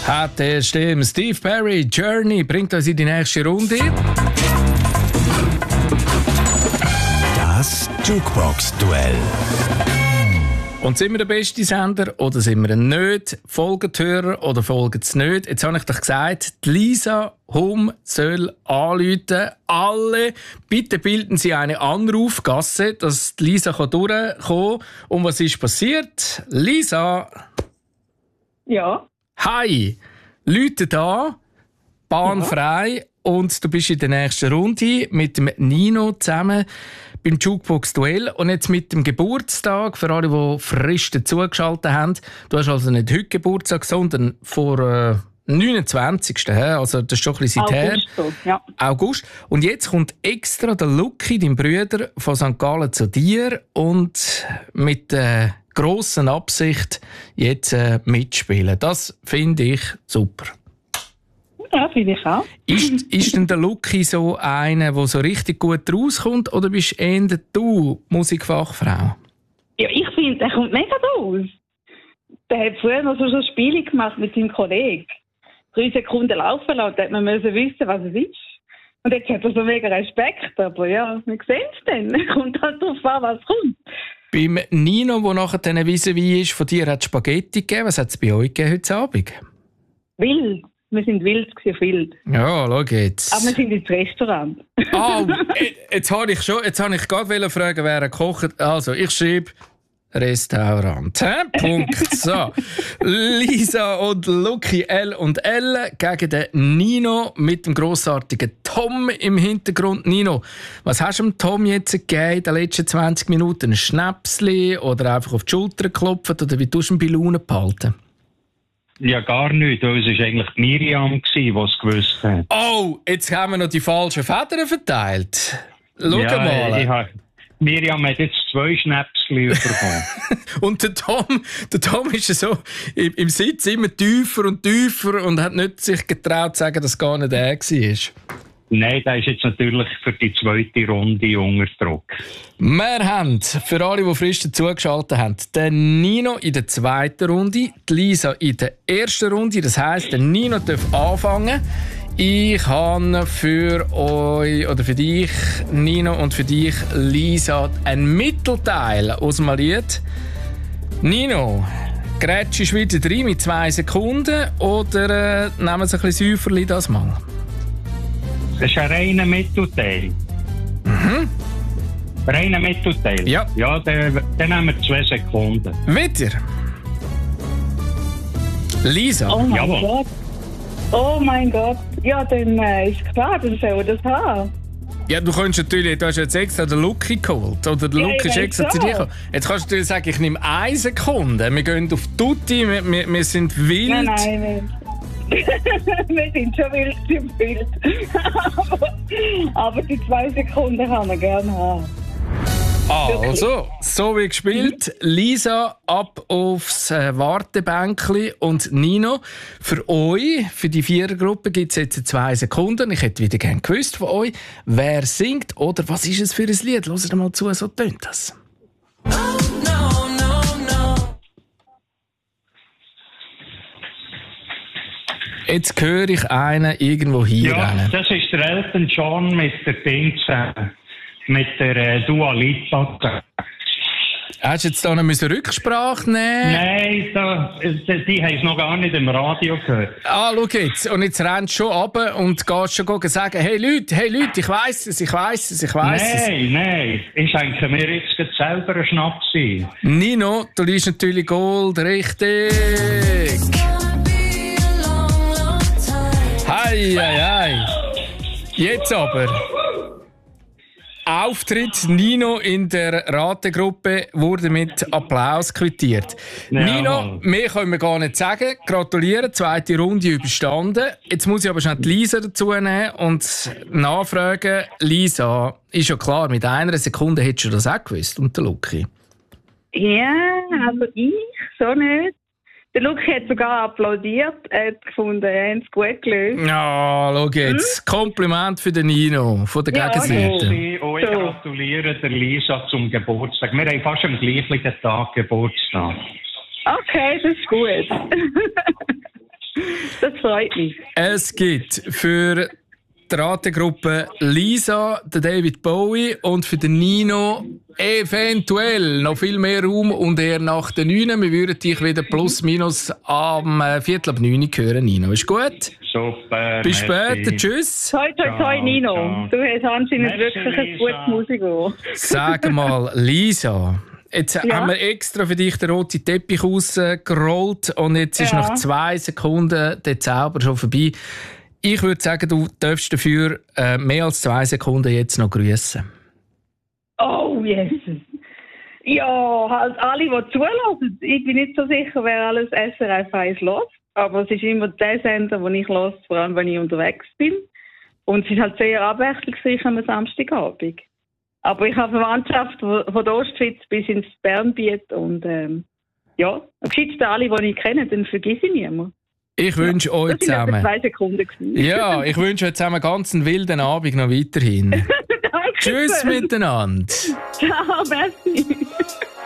Hat der Stimme. Steve Perry, Journey, bringt uns in die nächste Runde. Das Jukebox-Duell. Und sind wir der beste Sender oder sind wir nicht? Folgt Hörer oder folgt es nicht? Jetzt habe ich doch gesagt, die Lisa Hum soll anrufen. Alle, bitte bilden Sie eine Anrufgasse, dass die Lisa durchkommen kann. Und was ist passiert? Lisa? Ja. Hi, Leute da, Bahn frei und du bist in der nächsten Runde mit dem Nino zusammen beim Jukebox-Duell und jetzt mit dem Geburtstag, für alle, die frisch dazugeschaltet haben. Du hast also nicht heute Geburtstag, sondern vor 29. Also das ist schon ein bisschen her. Ja. August. Und jetzt kommt extra der Lucky, dein Bruder, von St. Gallen zu dir und mit der grossen Absicht jetzt mitspielen. Das finde ich super. Ja, finde ich auch. Ist denn der Lucky so einer, der so richtig gut rauskommt, oder bist eher du Musikfachfrau? Ja, ich finde, der kommt mega raus. Der hat früher noch so Spiele gemacht mit seinem Kollegen. 3 Sekunden laufen lassen, da hat man müssen wissen, was es ist. Und jetzt hat er so mega Respekt, aber ja, wir sehen es dann. Kommt halt darauf an, was kommt. Beim Nino, der nachher dann vis-à-vis ist, von dir hat es Spaghetti gegeben. Was hat es bei euch gegeben heute Abend? Wild. Wir sind wild auf wild. Ja, schau jetzt. Aber wir sind ins Restaurant. Jetzt habe ich gerade fragen, wer kocht. Also, ich schreibe Restaurant. Punkt. So. Lisa und Lucky L und L gegen den Nino mit dem grossartigen Tom im Hintergrund. Nino, was hast du dem Tom jetzt gegeben in den letzten 20 Minuten? Ein Schnäpsli oder einfach auf die Schulter geklopft? Oder wie tust du ihn bei Laune behalten? Ja, gar nicht. Es war eigentlich Miriam, die es gewusst hat. Oh, jetzt haben wir noch die falschen Federn verteilt. Schau mal. Miriam hat jetzt 2 Schnäpsli bekommen. Und der Tom ist so im Sitz immer tiefer und tiefer und hat nicht sich getraut zu sagen, dass es gar nicht er war. Nein, der ist jetzt natürlich für die zweite Runde unter Druck. Wir haben, für alle, die frisch dazugeschaltet haben, den Nino in der zweiten Runde, die Lisa in der ersten Runde. Das heisst, der Nino darf anfangen. Ich habe für euch, oder für dich, Nino, und für dich, Lisa, ein Mittelteil aus dem Lied. Nino, grätschst du wieder rein mit 2 Sekunden oder nehmen wir ein bisschen Säuferli das mal? Das ist ein reiner Mittelteil. Mhm. Reiner Mittelteil? Ja. Ja, dann nehmen wir 2 Sekunden. Wieder? Lisa? Oh mein Jawohl. Gott. Oh mein Gott. Ja, dann ist klar, dann soll das haben. Ja, du kannst natürlich, du hast jetzt extra den Lucky geholt. Oder der Lucky ist extra zu dir gekommen. Jetzt kannst du natürlich sagen, ich nehme 1 Sekunde. Wir gehen auf Tutti, wir sind wild. Nein. Wir sind schon wild. aber die 2 Sekunden kann man gerne haben. Also, so wie gespielt. Lisa, ab aufs Wartebänkli und Nino. Für euch, für die 4er-Gruppe, gibt es jetzt 2 Sekunden. Ich hätte wieder gerne gewusst von euch, wer singt oder was ist es für ein Lied. Hört mal zu, so tönt das. Jetzt höre ich einen irgendwo hier rennen. Ja, das ist der Elton John mit der Dings, mit der Dua Lipa. Hast du jetzt da noch Rücksprache nehmen? Nein, die haben es noch gar nicht im Radio gehört. Ah, schau jetzt. Und jetzt rennst du schon runter und gehst schon sagen, hey Leute, ich weiss es. Nein. Ich schenke mir jetzt selber einen Schnaps ein. Nino, du liest natürlich Gold, richtig. Hei. Jetzt aber. Auftritt Nino in der Rategruppe wurde mit Applaus quittiert. Ja. Nino, mehr können wir gar nicht sagen. Gratulieren, 2. Runde überstanden. Jetzt muss ich aber schnell die Lisa dazu nehmen und nachfragen. Lisa, ist ja klar, mit 1 Sekunde hättest du das auch gewusst, und der Lucky. Ja, also ich so nicht. Der Lucky hat sogar applaudiert. Er hat gefunden, er hat es gut gelöst. Ja, schau jetzt. Kompliment für den Nino von der Gegenseite. Ich gratuliere der Lisa zum Geburtstag. Wir haben fast am gleichen Tag Geburtstag. Okay, das ist gut. Das freut mich. Es gibt für die Rategruppe Lisa, den David Bowie und für den Nino eventuell noch viel mehr Raum und eher nach den 9. Wir würden dich wieder plus minus am 8:45 hören, Nino. Ist gut? Super. Bis später. Tschüss. Toi, toi, toi, Nino. Ciao. Du hast anscheinend Merci, wirklich ein gutes Lisa. Musikohr. Sag mal, Lisa. Jetzt haben wir extra für dich den roten Teppich ausgerollt und jetzt ist Ja. nach 2 Sekunden der Zauber schon vorbei. Ich würde sagen, du darfst dafür mehr als 2 Sekunden jetzt noch grüßen. Oh, Jesus. Ja, halt alle, die zulassen. Ich bin nicht so sicher, wer alles SRF 1 hört. Aber es ist immer der Sender, den ich höre, vor allem, wenn ich unterwegs bin. Und es ist halt sehr abwechslungsreich am Samstagabend. Aber ich habe Verwandtschaft von der Ostschweiz bis ins Bernbiet. Und ja, am geschicktesten alle, die ich kenne, dann vergesse ich niemanden. Ich wünsche euch Das waren zusammen. 2 Sekunden. gewesen. Ja, ich wünsche euch zusammen ganz einen wilden Abend noch weiterhin. Danke. Tschüss miteinander. Ciao, merci.